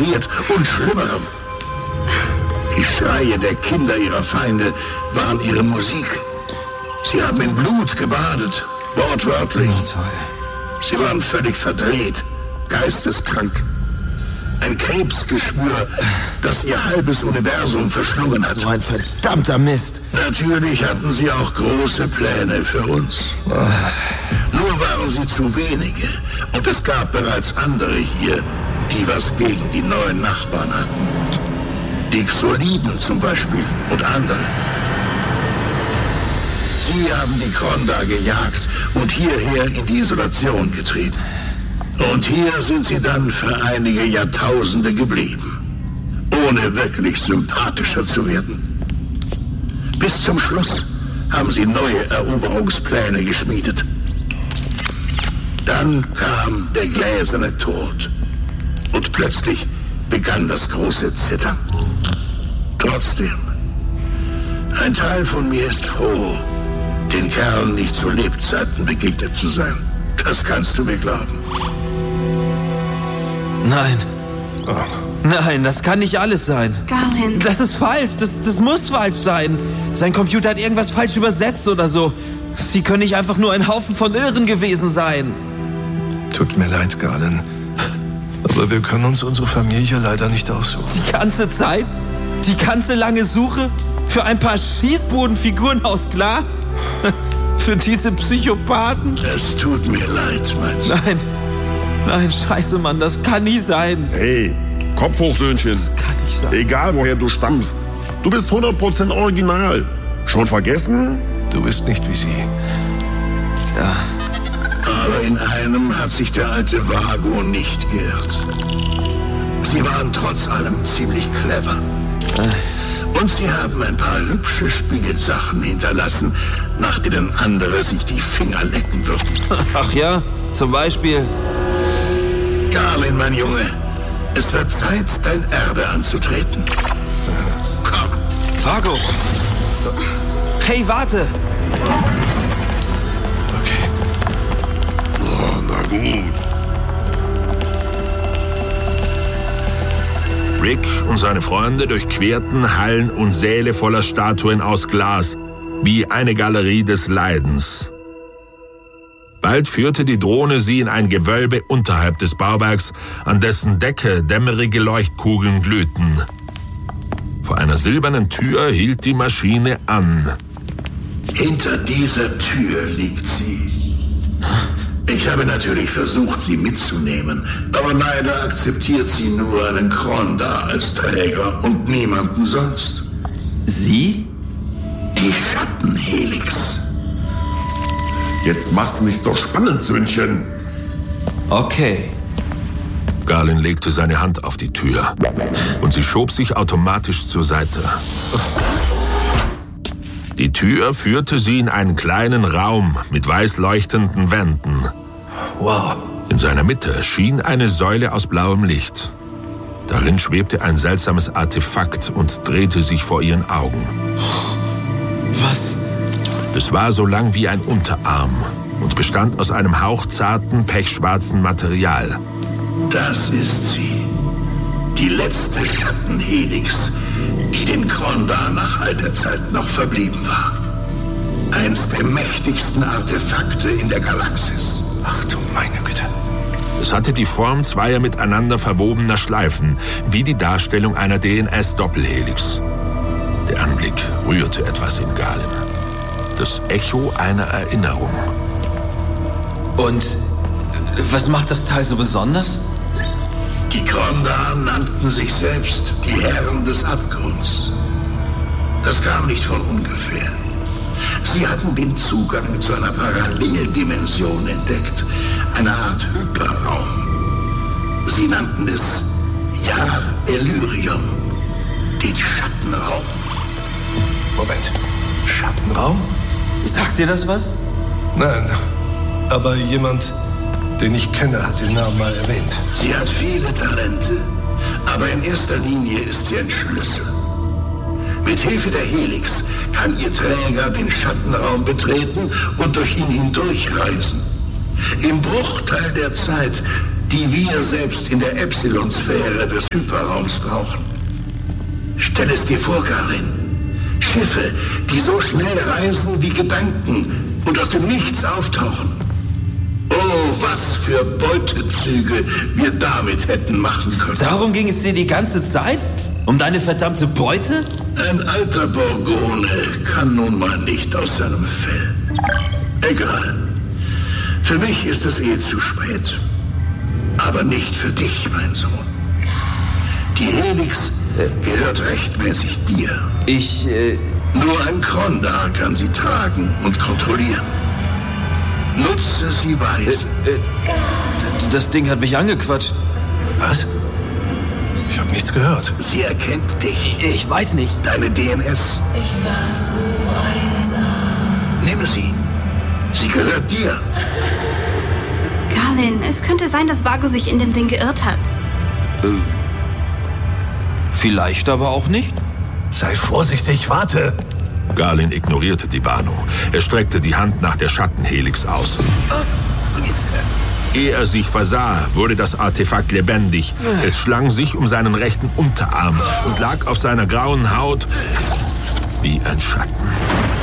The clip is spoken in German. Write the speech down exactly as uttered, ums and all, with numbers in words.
degeneriert und Schlimmerem. Die Schreie der Kinder ihrer Feinde waren ihre Musik. Sie haben in Blut gebadet, wortwörtlich. Sie waren völlig verdreht, geisteskrank. Ein Krebsgeschwür, das ihr halbes Universum verschlungen hat. So ein verdammter Mist. Natürlich hatten sie auch große Pläne für uns. Oh. Nur waren sie zu wenige. Und es gab bereits andere hier, die was gegen die neuen Nachbarn hatten. Die Xoliden zum Beispiel und andere. Sie haben die Kronda gejagt und hierher in die Isolation getrieben. Und hier sind sie dann für einige Jahrtausende geblieben, ohne wirklich sympathischer zu werden. Bis zum Schluss haben sie neue Eroberungspläne geschmiedet. Dann kam der gläserne Tod und plötzlich begann das große Zittern. Trotzdem, ein Teil von mir ist froh, den Kerlen nicht zu Lebzeiten begegnet zu sein. Das kannst du mir glauben. Nein. Oh. Nein, das kann nicht alles sein. Garland. Das ist falsch. Das, das muss falsch sein. Sein Computer hat irgendwas falsch übersetzt oder so. Sie können nicht einfach nur ein Haufen von Irren gewesen sein. Tut mir leid, Garland. Aber wir können uns unsere Familie leider nicht aussuchen. Die ganze Zeit? Die ganze lange Suche? Für ein paar Schießbodenfiguren aus Glas? Für diese Psychopathen? Es tut mir leid, mein Sohn. Nein. Nein, scheiße, Mann, das kann nicht sein. Hey, Kopf hoch, Söhnchen. Das kann nicht sein. Egal, woher du stammst. Du bist hundert Prozent original. Schon vergessen? Du bist nicht wie sie. Ja. Aber in einem hat sich der alte Vago nicht geirrt. Sie waren trotz allem ziemlich clever. Und sie haben ein paar hübsche Spiegelsachen hinterlassen, nach denen andere sich die Finger lecken würden. Ach ja, zum Beispiel... Garland, mein Junge, es wird Zeit, dein Erbe anzutreten. Komm. Vago. Hey, warte. Okay. Oh, na gut. Rick und seine Freunde durchquerten Hallen und Säle voller Statuen aus Glas, wie eine Galerie des Leidens. Bald führte die Drohne sie in ein Gewölbe unterhalb des Bauwerks, an dessen Decke dämmerige Leuchtkugeln glühten. Vor einer silbernen Tür hielt die Maschine an. Hinter dieser Tür liegt sie. Ich habe natürlich versucht, sie mitzunehmen, aber leider akzeptiert sie nur einen Kronda als Träger und niemanden sonst. Sie? Die Schattenhelix. Jetzt mach's nicht so spannend, Söhnchen. Okay. Garland legte seine Hand auf die Tür und sie schob sich automatisch zur Seite. Die Tür führte sie in einen kleinen Raum mit weiß leuchtenden Wänden. Wow. In seiner Mitte schien eine Säule aus blauem Licht. Darin schwebte ein seltsames Artefakt und drehte sich vor ihren Augen. Was? Es war so lang wie ein Unterarm und bestand aus einem hauchzarten, pechschwarzen Material. Das ist sie. Die letzte Schattenhelix, die den Kronda nach all der Zeit noch verblieben war. Eins der mächtigsten Artefakte in der Galaxis. Ach du meine Güte. Es hatte die Form zweier miteinander verwobener Schleifen, wie die Darstellung einer D N S-Doppelhelix. Der Anblick rührte etwas in Garland. Das Echo einer Erinnerung. Und was macht das Teil so besonders? Die Kronda nannten sich selbst die Herren des Abgrunds. Das kam nicht von ungefähr. Sie hatten den Zugang zu einer Paralleldimension entdeckt, eine Art Hyperraum. Sie nannten es Jahr Ellyrium, den Schattenraum. Moment, Schattenraum? Sagt dir das was? Nein, aber jemand, den ich kenne, hat den Namen mal erwähnt. Sie hat viele Talente, aber in erster Linie ist sie ein Schlüssel. Mit Hilfe der Helix kann ihr Träger den Schattenraum betreten und durch ihn hindurchreisen. Im Bruchteil der Zeit, die wir selbst in der Epsilon-Sphäre des Hyperraums brauchen. Stell es dir vor, Galen. Schiffe, die so schnell reisen wie Gedanken und aus dem Nichts auftauchen. Oh, was für Beutezüge wir damit hätten machen können. Darum ging es dir die ganze Zeit? Um deine verdammte Beute? Ein alter Borgone kann nun mal nicht aus seinem Fell. Egal. Für mich ist es eh zu spät. Aber nicht für dich, mein Sohn. Die Helix gehört rechtmäßig dir. Ich, äh... Nur ein Krondar kann sie tragen und kontrollieren. Nutze sie weise. Äh, äh, das Ding hat mich angequatscht. Was? Ich habe nichts gehört. Sie erkennt dich. Ich weiß nicht. Deine D N S. Ich war so einsam. Nimm sie. Sie gehört dir. Galen, es könnte sein, dass Vago sich in dem Ding geirrt hat. Äh, vielleicht aber auch nicht. Sei vorsichtig, warte. Galen ignorierte die Warnung. Er streckte die Hand nach der Schattenhelix aus. Ehe er sich versah, wurde das Artefakt lebendig. Es schlang sich um seinen rechten Unterarm und lag auf seiner grauen Haut wie ein Schatten.